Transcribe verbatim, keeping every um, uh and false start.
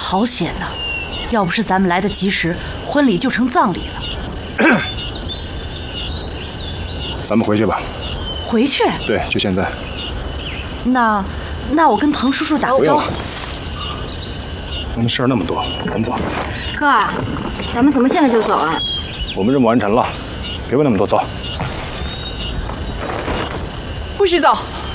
好险呐！要不是咱们来得及时，婚礼就成葬礼了。 咱们回去吧。 回去？ 对，就现在。 那，那我跟彭叔叔打个招呼。 我们事儿那么多，咱们走。 哥，咱们怎么现在就走啊？ 我们任务完成了，别问那么多，走。 不许走！